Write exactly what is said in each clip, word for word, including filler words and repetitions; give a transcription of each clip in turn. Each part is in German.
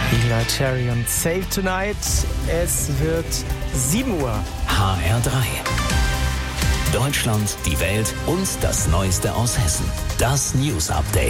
Ela Cherry und Save Tonight. Es wird sieben Uhr. H R drei. Deutschland, die Welt und das Neueste aus Hessen. Das News Update.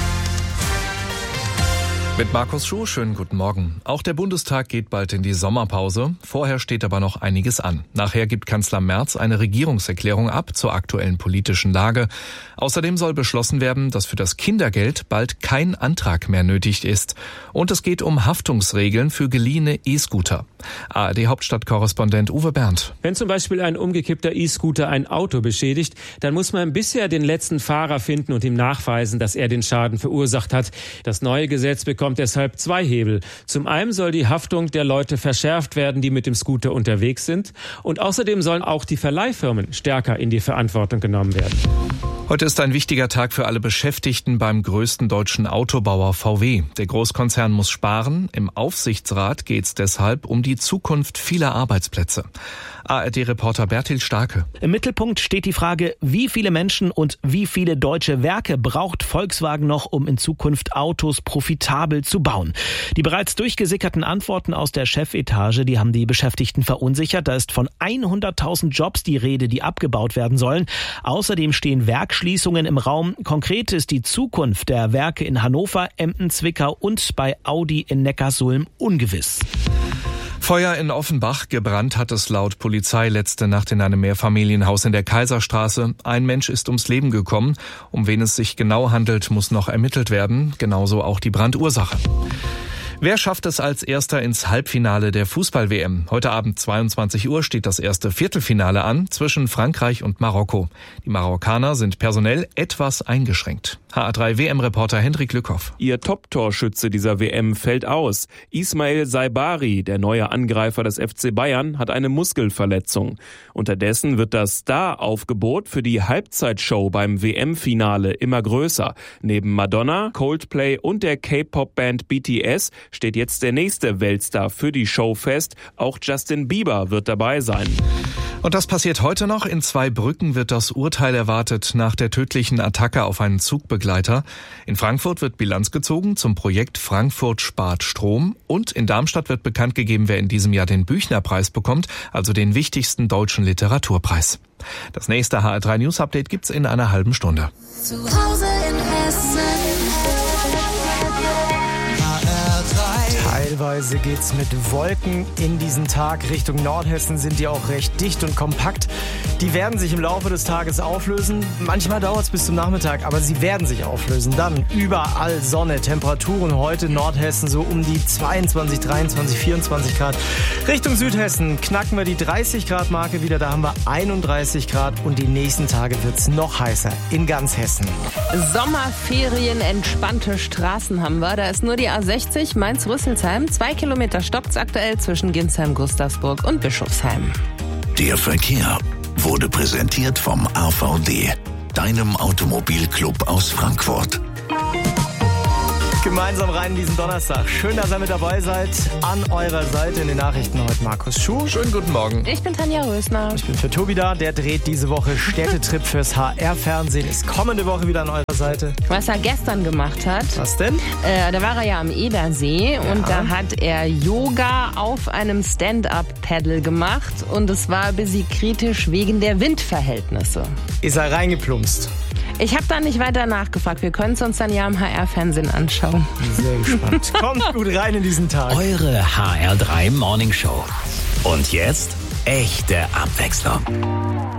Mit Markus Schuh, schönen guten Morgen. Auch der Bundestag geht bald in die Sommerpause. Vorher steht aber noch einiges an. Nachher gibt Kanzler Merz eine Regierungserklärung ab zur aktuellen politischen Lage. Außerdem soll beschlossen werden, dass für das Kindergeld bald kein Antrag mehr nötig ist. Und es geht um Haftungsregeln für geliehene E-Scooter. A R D-Hauptstadtkorrespondent Uwe Berndt. Wenn zum Beispiel ein umgekippter E-Scooter ein Auto beschädigt, dann muss man bisher den letzten Fahrer finden und ihm nachweisen, dass er den Schaden verursacht hat. Das neue Gesetz bekommt deshalb zwei Hebel. Zum einen soll die Haftung der Leute verschärft werden, die mit dem Scooter unterwegs sind. Und außerdem sollen auch die Verleihfirmen stärker in die Verantwortung genommen werden. Heute ist ein wichtiger Tag für alle Beschäftigten beim größten deutschen Autobauer V W. Der Großkonzern muss sparen. Im Aufsichtsrat geht es deshalb um die Zukunft vieler Arbeitsplätze. A R D-Reporter Bertil Starke. Im Mittelpunkt steht die Frage, wie viele Menschen und wie viele deutsche Werke braucht Volkswagen noch, um in Zukunft Autos profitabel zu bauen? Die bereits durchgesickerten Antworten aus der Chefetage, die haben die Beschäftigten verunsichert. Da ist von hunderttausend Jobs die Rede, die abgebaut werden sollen. Außerdem stehen Werkschließungen im Raum. Konkret ist die Zukunft der Werke in Hannover, Emden, Zwickau und bei Audi in Neckarsulm ungewiss. Feuer in Offenbach. Gebrannt hat es laut Polizei letzte Nacht in einem Mehrfamilienhaus in der Kaiserstraße. Ein Mensch ist ums Leben gekommen. Um wen es sich genau handelt, muss noch ermittelt werden. Genauso auch die Brandursache. Wer schafft es als Erster ins Halbfinale der Fußball-W M? Heute Abend zweiundzwanzig Uhr steht das erste Viertelfinale an zwischen Frankreich und Marokko. Die Marokkaner sind personell etwas eingeschränkt. H R drei W M-Reporter Hendrik Lückhoff. Ihr Top-Torschütze dieser W M fällt aus. Ismail Saibari, der neue Angreifer des F C Bayern, hat eine Muskelverletzung. Unterdessen wird das Star-Aufgebot für die Halbzeitshow beim W M-Finale immer größer. Neben Madonna, Coldplay und der K-Pop-Band B T S steht jetzt der nächste Weltstar für die Show fest. Auch Justin Bieber wird dabei sein. Und das passiert heute noch. In Zweibrücken wird das Urteil erwartet nach der tödlichen Attacke auf einen Zugbegleiter. In Frankfurt wird Bilanz gezogen zum Projekt Frankfurt spart Strom. Und in Darmstadt wird bekannt gegeben, wer in diesem Jahr den Büchner-Preis bekommt, also den wichtigsten deutschen Literaturpreis. Das nächste H R drei News Update gibt's in einer halben Stunde. Zu Hause in Hessen. Teilweise geht's mit Wolken in diesen Tag. Richtung Nordhessen sind die auch recht dicht und kompakt. Die werden sich im Laufe des Tages auflösen. Manchmal dauert es bis zum Nachmittag, aber sie werden sich auflösen. Dann überall Sonne, Temperaturen heute Nordhessen so um die zweiundzwanzig, dreiundzwanzig, vierundzwanzig Grad. Richtung Südhessen knacken wir die dreißig Grad Marke wieder. Da haben wir einunddreißig Grad und die nächsten Tage wird's noch heißer in ganz Hessen. Sommerferien, entspannte Straßen haben wir. Da ist nur die A sechzig Mainz-Rüsselsheim. Zwei Kilometer stoppt's aktuell zwischen Ginsheim, Gustavsburg und Bischofsheim. Der Verkehr wurde präsentiert vom A V D, deinem Automobilclub aus Frankfurt. Gemeinsam rein in diesen Donnerstag. Schön, dass ihr mit dabei seid. An eurer Seite in den Nachrichten heute Markus Schuh. Schönen guten Morgen. Ich bin Tanja Rösner. Ich bin für Tobi da. Der dreht diese Woche Städtetrip fürs H R-Fernsehen. Ist kommende Woche wieder an eurer Seite. Was er gestern gemacht hat. Was denn? Äh, da war er ja am Ebersee ja. und da hat er Yoga auf einem Stand-Up-Paddle gemacht und es war ein bisschen kritisch wegen der Windverhältnisse. Ist er reingeplumpst? Ich habe da nicht weiter nachgefragt. Wir können es uns dann ja im H R-Fernsehen anschauen. Sehr gespannt. Kommt gut rein in diesen Tag. Eure H R drei Morning Show. Und jetzt echte Abwechslung.